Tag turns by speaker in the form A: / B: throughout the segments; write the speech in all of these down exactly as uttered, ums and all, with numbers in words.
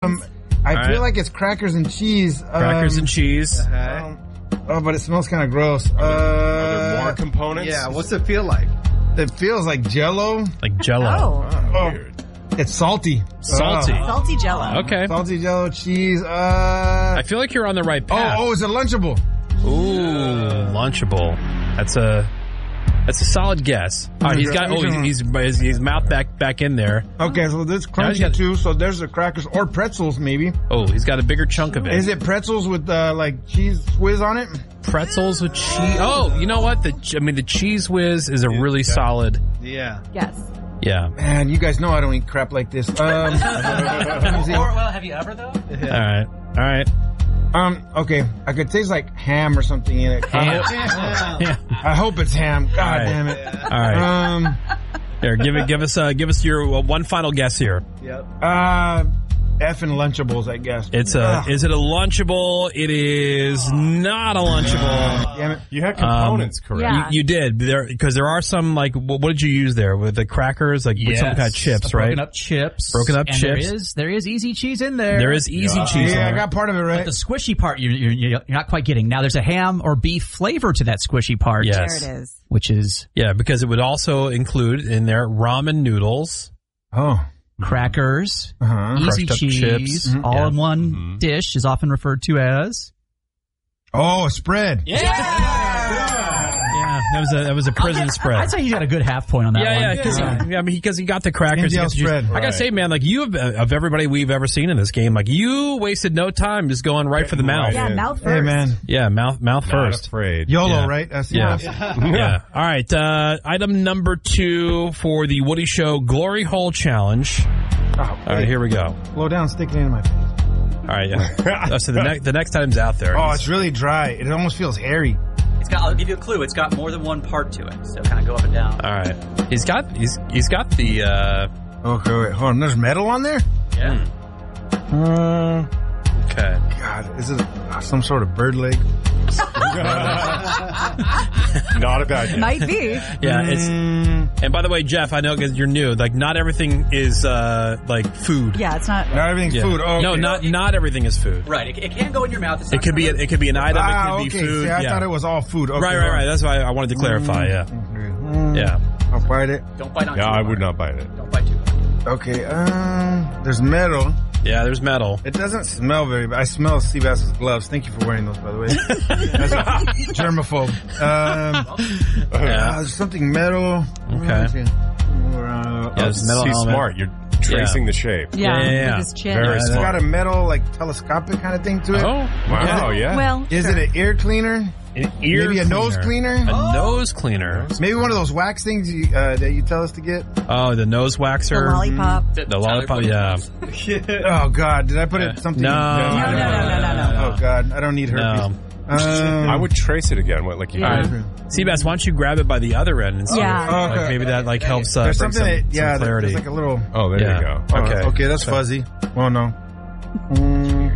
A: Um, I
B: All
A: feel
B: right.
A: like it's crackers and cheese.
B: Crackers
A: um,
B: and cheese.
A: Um, oh, but it smells kind of gross.
C: Are
A: Uh,
C: there more components?
D: Yeah, what's it feel like?
A: it feels like Jell-O.
B: Like Jell-O.
E: Oh,
A: Oh,
C: Weird.
A: it's salty.
B: Salty.
A: Uh,
E: salty Jello.
B: Okay.
A: salty Jell-O, cheese. Uh,
B: I feel like you're on the right
A: oh,
B: path.
A: oh, it's a Lunchable.
B: Ooh, Lunchable. That's a that's a solid guess. All right, he's got oh he's he's, his, his mouth back back in there.
A: Okay, so this
B: Now
A: crunchy
B: he's got-
A: too. So there's the crackers or pretzels, maybe.
B: Oh, he's got a bigger chunk of it.
A: Is it pretzels with uh, like cheese whiz on it?
B: Pretzels with cheese? Oh, you know what? The I mean the cheese whiz is a really solid.
D: Yeah.
E: Yes.
B: Yeah.
A: Man, you guys know I don't eat crap like this. Um, let me see.
F: Or, well, have you ever though?
B: All right. All right.
A: Um, okay, I could taste like ham or something in it.
B: Ham. Yeah.
A: I hope it's ham. God
B: All right.
A: damn it.
B: All right.
A: Um,
B: Here, give it. Give us. Uh, give us your uh, one final guess here.
D: Yep.
A: uh, effing Lunchables, I guess.
B: It's a.
A: Ugh,
B: Is it a Lunchable? It is not a Lunchable.
A: damn it.
C: You had components, correct?
E: Yeah.
B: You, you did there because there are some like what, what did you use there with the crackers like with some kind of chips, right?
F: Broken up chips.
B: Broken up
F: and
B: chips.
F: There is, there is easy cheese in there.
B: There is easy
C: Yeah.
B: cheese. in
A: Yeah, I
B: there.
A: got part of it
F: But
A: right.
F: the squishy part, you're, you're, you're not quite getting. Now, there's a ham or beef flavor to that squishy part.
B: Yes.
E: There it is.
F: Which is
B: Yeah, because it would also include in there ramen noodles.
A: Oh.
F: crackers,
A: Uh-huh.
F: easy
B: Crushed up
F: cheese,
B: chips. Mhm.
F: all
B: Yeah.
F: in one
C: Mhm.
F: dish is often referred to as.
A: Oh, a spread.
B: Yeah, that was a that was a prison spread.
F: I'd say you got a good half point on that
B: yeah,
F: one.
B: yeah, because
A: Yeah.
B: yeah, I mean, because he got the crackers. he
A: Indian
B: got the juice.
A: spread.
B: I gotta
C: Right.
B: say, man, like you have, of everybody we've ever seen in this game, like you wasted no time just going right for the mouth.
E: Yeah,
C: Yeah.
E: mouth first.
A: Hey, man.
B: Yeah, mouth mouth
C: Not
B: first.
C: afraid.
A: YOLO,
B: Yeah.
A: right? That's
B: Yeah.
A: yeah.
B: Yeah. All right. Uh, item number two for the Woody Show Glory Hole Challenge.
A: Oh,
B: All right, here we go.
A: Slow down, stick it in my face.
B: All right. Yeah. Oh, so the next the next item's out there.
A: Oh, it's really dry. It almost feels hairy.
G: It's got. I'll give you a clue. It's got more than one part to it, so kind of go up and down.
B: All right. He's got he's he's got the. Uh,
A: Okay, wait, hold on. There's metal on there?
G: Yeah.
A: Uh,
B: okay.
A: God, is it some sort of bird leg?
C: Not a bad idea.
E: Might be.
B: Yeah. It's.
A: Mm,
B: And by the way, Jeff, I know because you're new. Like, not everything is uh, like food.
E: Yeah, it's not.
A: not everything's
B: Yeah.
A: food. Oh, okay.
B: No, not not everything is food.
G: Right. It, it can go in your mouth. It's
B: It
G: not
B: could be
G: gonna
B: it could be an item.
A: Ah,
B: it could
A: okay.
B: be food.
A: See, I
B: yeah.
A: thought it was all food. Okay,
B: right, right, right. That's why I wanted to clarify. Yeah.
A: Mm,
B: Yeah.
A: I'll bite it.
G: Don't bite on.
C: Yeah,
G: too
C: I
G: hard.
C: would not bite it.
G: Don't bite too hard.
A: Okay, um, there's metal.
B: Yeah. There's metal.
A: It doesn't smell very bad. I smell Seabass's gloves. Thank you for wearing those, by the way. That's a germaphobe. Um, uh, there's something metal.
B: Okay.
A: Uh,
B: Yeah, there's metal
C: He's
B: element.
C: smart. You're tracing the shape.
E: Yeah,
B: Yeah, yeah, yeah.
E: with his chin.
C: Very
A: It's
C: smart.
A: got a metal, like, telescopic kind of thing to it.
B: Oh.
C: Wow, yeah.
E: Well,
A: Is
E: sure.
A: it an ear cleaner?
B: An ear
A: Maybe a nose cleaner?
B: A nose cleaner.
A: Maybe one of those wax things you, uh, that you tell us to get?
B: Oh, the nose
E: the
B: waxer.
E: lollipop.
B: The lollipop. Yeah.
A: Oh, God. Did I put it something?
B: No.
E: No, no, no, no, no,
A: Oh, God. I don't need herpes.
B: No.
A: Um,
C: I would trace it again. What, like you
E: Yeah.
C: did?
B: Seabass, why don't you grab it by the other end and see
E: Yeah.
B: if, like,
A: Okay.
B: maybe that like helps uh,
A: There's
B: bring
A: something
B: some,
A: that, yeah,
B: some clarity.
A: there's like a little...
C: Oh, there
B: Yeah.
C: you go.
A: Oh,
B: Okay.
A: okay, that's fuzzy. Well, no. Mm,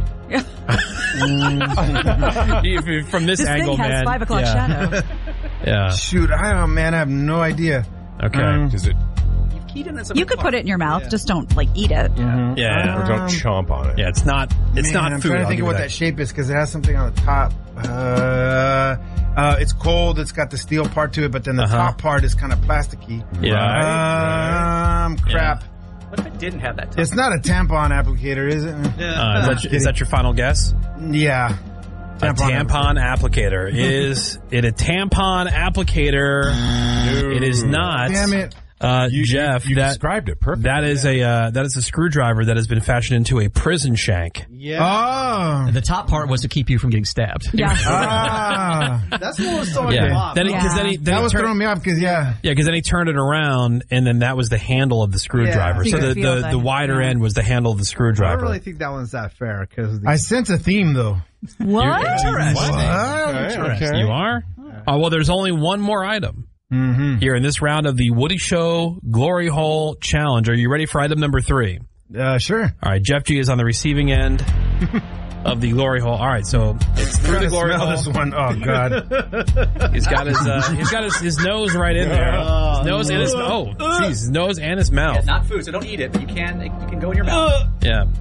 B: You- From this,
E: This
B: angle,
E: thing has
B: man.
E: five o'clock
B: yeah.
E: shadow.
B: Yeah.
A: shoot, I don't, man, I have no idea.
B: Okay.
A: Um,
C: Does it?
G: You've keyed in some
E: You could put it in your mouth. Just don't like eat it.
A: mhm.
B: Yeah.
C: Or don't
A: Um,
C: chomp on it.
B: Yeah. It's not. It's
A: Man,
B: not
A: I'm
B: food.
A: trying to
B: I'll
A: think
B: give
A: of what
B: you
A: that shape is because it has something on the top. Uh, uh, it's cold. It's got the steel part to it, but then the
B: Uh-huh.
A: top part is kind of plasticky.
B: Yeah.
A: Um, crap.
G: What if it didn't have that?
A: It's not a tampon applicator, is it?
B: Uh, is, that, is that your final guess?
A: Yeah.
B: A tampon applicator. Is it a tampon applicator? It is not.
A: Damn it.
B: Uh,
C: You,
B: Jeff,
C: you, you
B: that
C: described it perfectly.
B: that is a uh, that is a screwdriver that has been fashioned into a prison shank.
D: Yeah.
A: Oh.
F: The top part was to keep you from getting stabbed.
E: Yeah.
A: Ah.
D: That's what was throwing
B: Yeah.
D: me off.
B: Then he, 'cause then he, then
A: That
B: he
A: was
B: turned-
A: throwing me off because, yeah.
B: Yeah, because then he turned it around, and then that was the handle of the screwdriver.
E: Yeah.
B: So
E: You
B: the,
E: could feel
B: the,
E: the-
B: the wider
E: yeah.
B: end was the handle of the
D: I
B: screwdriver.
D: don't really think that one's that fair because
A: I sense a theme, though.
E: What?
F: Interesting.
C: Okay, okay.
B: You are? Oh, well, there's only one more item
A: Mm-hmm.
B: here in this round of the Woody Show Glory Hole Challenge. Are you ready for item number three?
A: Uh, sure.
B: All right, Jeff G is on the receiving end of the Glory Hole. All right, so it's through
A: Trying
B: the
A: to
B: Glory
A: smell
B: Hole.
A: this one. Oh, God.
B: He's got his uh, he's got his, his nose right in there. His nose and his oh, jeez, his nose and his
G: Yeah,
B: mouth.
G: not food, so don't eat it. But you can. You can go in your mouth.
B: Yeah.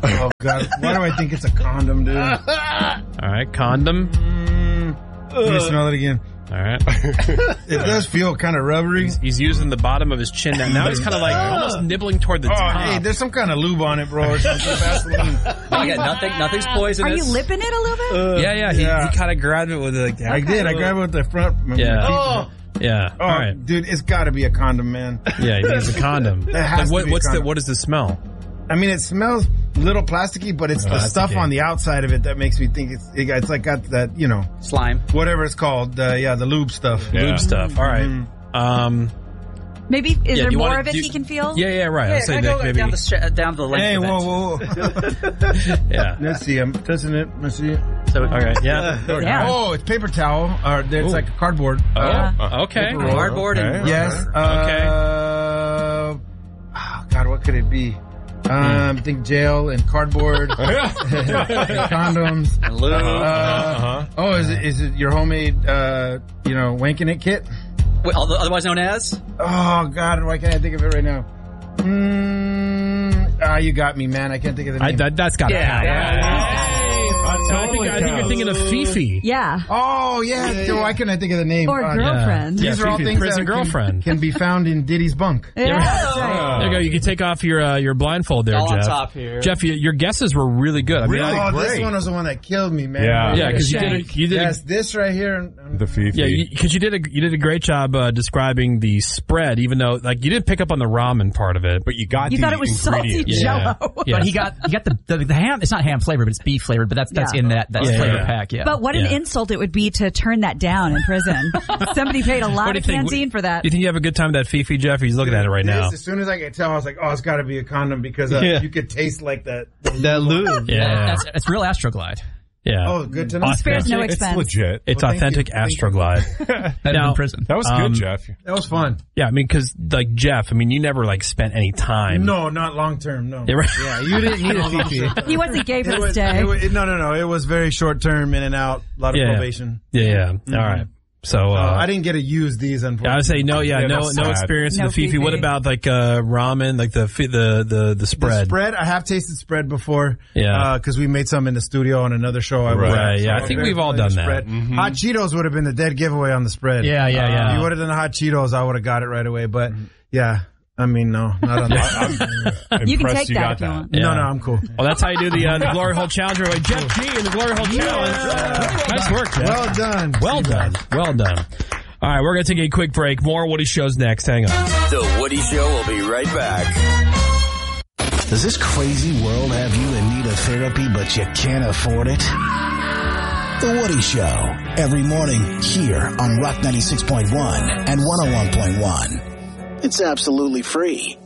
A: Oh, God. Why do I think it's a condom, dude?
B: All right, condom.
A: Mm, let me smell it again.
B: All right.
A: It does feel kind of rubbery.
B: He's, he's using the bottom of his chin now. Now he's kind of like almost nibbling toward the
A: Oh,
B: top.
A: hey, there's some kind of lube on it, bro, or something. Vaseline.
G: I got nothing. Nothing's poisonous.
E: Are you lipping it a little bit?
B: yeah, yeah. He,
A: Yeah.
B: he kind of grabbed it with like that.
A: I did. I grabbed it with the front. my
B: Yeah.
A: teeth.
B: Oh. Yeah.
A: Oh,
B: All right.
A: dude, it's got to be a condom, man.
B: Yeah, he needs a condom.
A: It has
B: Like,
A: to
B: what,
A: be a
B: what's the
A: condom.
B: what does the smell?
A: I mean, it smells a little plasticky, but it's the
B: Plasticky.
A: stuff on the outside of it that makes me think it's it, it's like got that, you know,
G: Slime.
A: whatever it's called. Uh, yeah, the lube stuff.
C: Yeah.
B: Lube stuff. All right.
A: Mhm.
B: Um.
E: Maybe, is
B: Yeah,
E: there
B: you
E: more
B: wanna-
E: of it
B: do you-
E: he can feel?
B: Yeah, yeah, right.
G: Yeah,
B: I'll say
G: can I
B: Nick,
G: go
B: maybe.
G: down the, sh- down the length
A: Hey,
G: of it?
A: whoa, whoa.
B: Yeah.
A: Let's see. I'm touching it. Let's see.
G: So,
B: Okay. Yeah.
E: Yeah.
A: Oh, it's paper towel. Or it's
B: Ooh.
A: like a cardboard.
B: Oh.
E: Yeah.
B: Okay.
A: Paper roll.
G: Cardboard and-
C: Okay.
A: Yes. Uh,
B: Okay.
A: Oh, God, what could it be? Um, I think jail and cardboard, and condoms.
G: and lube.
A: Uh,
C: Uh-huh.
A: Oh, is it is it your homemade, uh, you know, wanking it kit?
G: Wait, although- otherwise known as?
A: Oh God, why can't I think of it right now? Mm, ah, you got me, man. I can't think of the
B: I,
A: name.
B: that, that's got to
G: Yeah.
B: count.
G: Yeah.
B: I, think, I think you're thinking of Fifi.
E: Yeah.
A: oh yeah, so why can't I think of the name?
E: Or
A: Uh,
E: girlfriend.
B: Yeah.
A: These are all
B: Fifi,
A: things
B: prison
A: that can-
B: girlfriend.
A: Can, be found in Diddy's bunk.
E: Yeah, that's right.
B: There you go. You can take off your uh, your blindfold there,
G: All on
B: Jeff.
G: top here.
B: Jeff, you, your guesses were really good. I mean,
C: Really?
B: I-
A: Oh, this
C: great.
A: one was the one that killed me, man.
C: Yeah.
B: yeah, because you
E: Shame.
B: did a, you did a,
A: Yes, this right here. and- and-
C: The Fifi.
B: yeah, because you, you did a you did a great job uh, describing the spread, even though like you didn't pick up on the ramen part of it.
C: but you got
E: You
C: the
E: thought it was salty
C: ingredients.
B: Yeah.
E: Jello.
B: Yeah.
F: But he got he got the, the the ham. It's not ham flavored, but it's beef flavored. But that's that's
E: Yeah.
F: in that that
B: Yeah,
F: flavor
B: yeah.
F: pack. Yeah.
E: But what an
B: Yeah.
E: insult it would be to turn that down in prison. Somebody paid a
B: What
E: lot
B: do
E: of
B: you think?
E: canteen for that.
B: Do you think you have a good time with that Fifi, Jeff? He's looking at it right
A: This,
B: now.
A: As soon as I could tell, I was like, "Oh, it's got to be a condom," because uh,
D: Yeah.
A: you could taste like that.
D: That lube.
B: Yeah,
F: that's, it's real Astroglide.
B: yeah.
A: Oh, good to know.
B: Authentic-
E: Spares no
C: It's
E: expense.
C: legit.
B: It's
A: Well, thank
B: authentic
A: you. Thank you.
B: Astroglide.
F: Better
B: Now-
F: than prison.
C: That was
B: Um,
C: good, Jeff.
A: That was fun.
B: Yeah, I mean, because like Jeff, I mean, you never like spent any time.
A: No, not long term. No.
B: Yeah, right.
D: Yeah, you didn't need a Fifi.
E: He wasn't gay for
A: It
E: this
A: was,
E: day.
A: it was, no, no, no. It was very short term, in and out. A lot of
B: Yeah, yeah.
A: probation.
B: Yeah, yeah. All right. So uh,
A: Uh, I didn't get to use these,
B: I
A: unfortunately.
B: would say no. Yeah,
C: Yeah,
B: no,
C: that's
B: no
C: sad.
B: experience
E: No
B: with the Fifi.
E: Fifi.
B: What about like uh, ramen, like the fi- the the the spread?
A: The spread, I have tasted spread before.
B: Yeah.
A: Because we made some in the studio on another show. I was
B: Right,
A: at, so
B: yeah, I
A: I'm
B: think
A: very
B: we've all
A: familiar with
B: done that.
A: spread.
C: Mm-hmm.
A: Hot Cheetos would have been the dead giveaway on the spread.
F: Yeah, yeah, yeah.
A: If you would have done the hot Cheetos, I would have got it right away. But yeah, I mean, no, not on that.
C: I'm
E: You can
C: impressed
E: take
C: you
E: that
C: got
E: if you
C: that.
E: want.
B: Yeah.
A: No, no, I'm cool.
B: Well, that's how you do the uh, the glory hole challenge. We're like Jeff G in the glory hole challenge. Nice work, Jeff.
A: Well done.
B: Well done. Well done. All right, we're gonna take a quick break. More Woody Show's next. Hang on.
H: The Woody Show will be right back.
I: Does this crazy world have you in need of therapy, but you can't afford it? The Woody Show, every morning here on Rock ninety-six point one and one oh one point one. It's absolutely free.